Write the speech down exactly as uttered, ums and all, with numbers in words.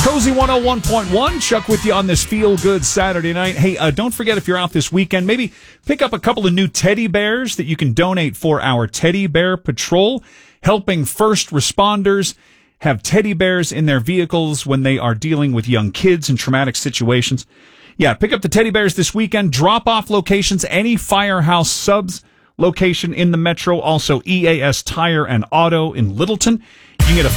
Cozy one oh one point one, Chuck with you on this feel-good Saturday night. Hey, uh, don't forget if you're out this weekend, maybe pick up a couple of new teddy bears that you can donate for our Teddy Bear Patrol, helping first responders have teddy bears in their vehicles when they are dealing with young kids in traumatic situations. Yeah, pick up the teddy bears this weekend. Drop-off locations, any Firehouse Subs location in the metro, also E A S Tire and Auto in Littleton. You can get a